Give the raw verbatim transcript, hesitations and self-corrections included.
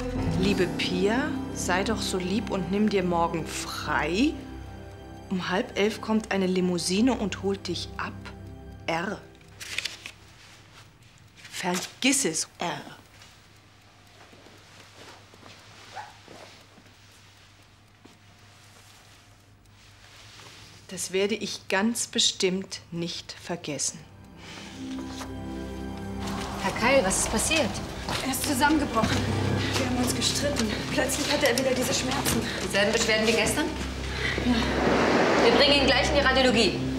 Liebe Pia, sei doch so lieb und nimm dir morgen frei. Um halb elf kommt eine Limousine und holt dich ab. R. Vergiss es, R. Das werde ich ganz bestimmt nicht vergessen. Herr Keil, was ist passiert? Er ist zusammengebrochen. Wir haben uns gestritten. Plötzlich hatte er wieder diese Schmerzen. Dieselben Beschwerden wie gestern? Ja. Wir bringen ihn gleich in die Radiologie.